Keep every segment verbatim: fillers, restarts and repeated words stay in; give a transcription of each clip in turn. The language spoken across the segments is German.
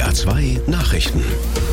R zwei Nachrichten.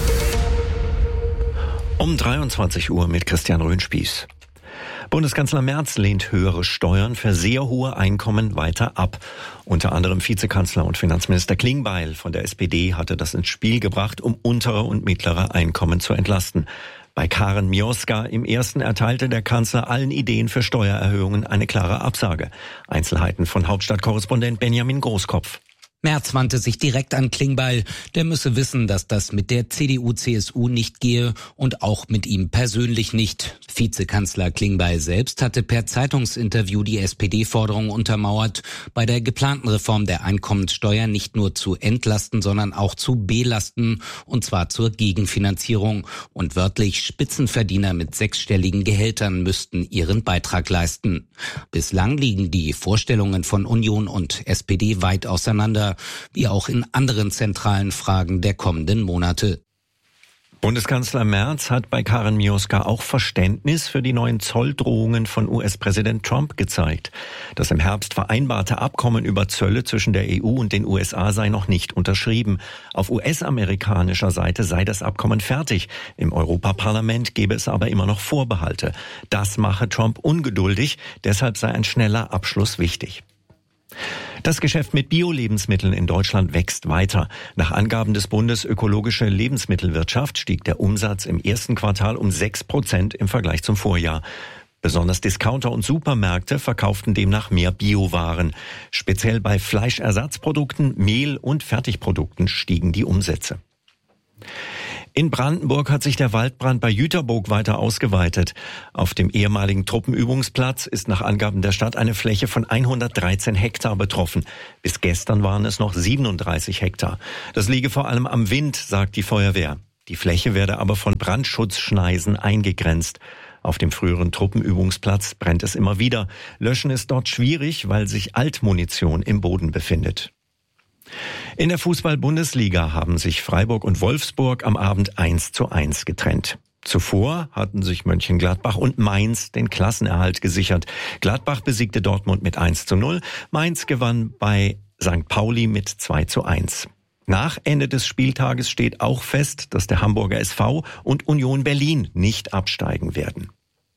Um dreiundzwanzig Uhr mit Christian Röhnspieß. Bundeskanzler Merz lehnt höhere Steuern für sehr hohe Einkommen weiter ab. Unter anderem Vizekanzler und Finanzminister Klingbeil von der S P D hatte das ins Spiel gebracht, um untere und mittlere Einkommen zu entlasten. Bei Karen Mioska im Ersten erteilte der Kanzler allen Ideen für Steuererhöhungen eine klare Absage. Einzelheiten von Hauptstadtkorrespondent Benjamin Großkopf. Merz wandte sich direkt an Klingbeil. Der müsse wissen, dass das mit der C D U C S U nicht gehe und auch mit ihm persönlich nicht. Vizekanzler Klingbeil selbst hatte per Zeitungsinterview die S P D-Forderung untermauert, bei der geplanten Reform der Einkommenssteuer nicht nur zu entlasten, sondern auch zu belasten, und zwar zur Gegenfinanzierung. Und wörtlich Spitzenverdiener mit sechsstelligen Gehältern müssten ihren Beitrag leisten. Bislang liegen die Vorstellungen von Union und S P D weit auseinander, wie auch in anderen zentralen Fragen der kommenden Monate. Bundeskanzler Merz hat bei Karen Mioska auch Verständnis für die neuen Zolldrohungen von U S-Präsident Trump gezeigt. Das im Herbst vereinbarte Abkommen über Zölle zwischen der E U und den U S A sei noch nicht unterschrieben. Auf U S-amerikanischer Seite sei das Abkommen fertig. Im Europaparlament gebe es aber immer noch Vorbehalte. Das mache Trump ungeduldig, deshalb sei ein schneller Abschluss wichtig. Das Geschäft mit Bio-Lebensmitteln in Deutschland wächst weiter. Nach Angaben des Bundes Ökologische Lebensmittelwirtschaft stieg der Umsatz im ersten Quartal um sechs Prozent im Vergleich zum Vorjahr. Besonders Discounter und Supermärkte verkauften demnach mehr Biowaren. Speziell bei Fleischersatzprodukten, Mehl und Fertigprodukten stiegen die Umsätze. In Brandenburg hat sich der Waldbrand bei Jüterbock weiter ausgeweitet. Auf dem ehemaligen Truppenübungsplatz ist nach Angaben der Stadt eine Fläche von hundertdreizehn Hektar betroffen. Bis gestern waren es noch siebenunddreißig Hektar. Das liege vor allem am Wind, sagt die Feuerwehr. Die Fläche werde aber von Brandschutzschneisen eingegrenzt. Auf dem früheren Truppenübungsplatz brennt es immer wieder. Löschen ist dort schwierig, weil sich Altmunition im Boden befindet. In der Fußball-Bundesliga haben sich Freiburg und Wolfsburg am Abend eins zu eins getrennt. Zuvor hatten sich Mönchengladbach und Mainz den Klassenerhalt gesichert. Gladbach besiegte Dortmund mit eins zu null, Mainz gewann bei Sankt Pauli mit zwei zu eins. Nach Ende des Spieltages steht auch fest, dass der Hamburger S V und Union Berlin nicht absteigen werden.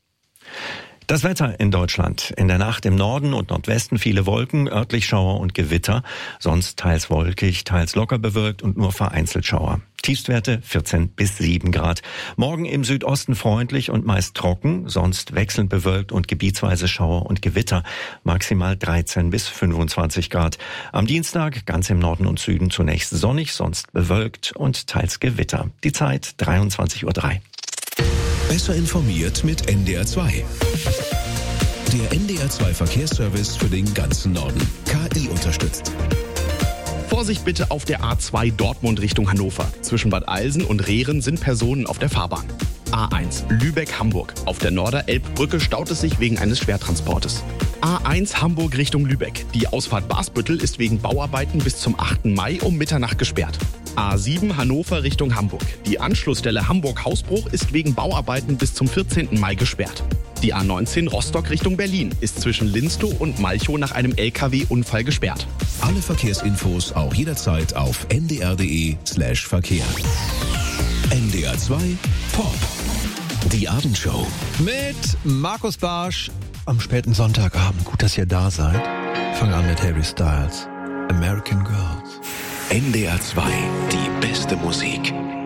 Das Wetter in Deutschland. In der Nacht im Norden und Nordwesten viele Wolken, örtlich Schauer und Gewitter. Sonst teils wolkig, teils locker bewölkt und nur vereinzelt Schauer. Tiefstwerte vierzehn bis sieben Grad. Morgen im Südosten freundlich und meist trocken, sonst wechselnd bewölkt und gebietsweise Schauer und Gewitter. Maximal dreizehn bis fünfundzwanzig Grad. Am Dienstag ganz im Norden und Süden zunächst sonnig, sonst bewölkt und teils Gewitter. Die Zeit dreiundzwanzig Uhr drei. Besser informiert mit N D R zwei. Der N D R zwei Verkehrsservice für den ganzen Norden. K I unterstützt. Vorsicht bitte auf der A zwei Dortmund Richtung Hannover. Zwischen Bad Eilsen und Rehren sind Personen auf der Fahrbahn. A eins Lübeck-Hamburg. Auf der Norderelbbrücke staut es sich wegen eines Schwertransportes. A eins Hamburg Richtung Lübeck. Die Ausfahrt Basbüttel ist wegen Bauarbeiten bis zum achten Mai um Mitternacht gesperrt. A sieben Hannover Richtung Hamburg. Die Anschlussstelle Hamburg-Hausbruch ist wegen Bauarbeiten bis zum vierzehnten Mai gesperrt. Die A neunzehn Rostock Richtung Berlin ist zwischen Linstow und Malchow nach einem L K W-Unfall gesperrt. Alle Verkehrsinfos auch jederzeit auf n d r punkt d e slash Verkehr. N D R zwei Pop. Die Abendshow. Mit Markus Barsch am späten Sonntagabend. Gut, dass ihr da seid. Fangen an mit Harry Styles. American Girls. N D R zwei, die beste Musik.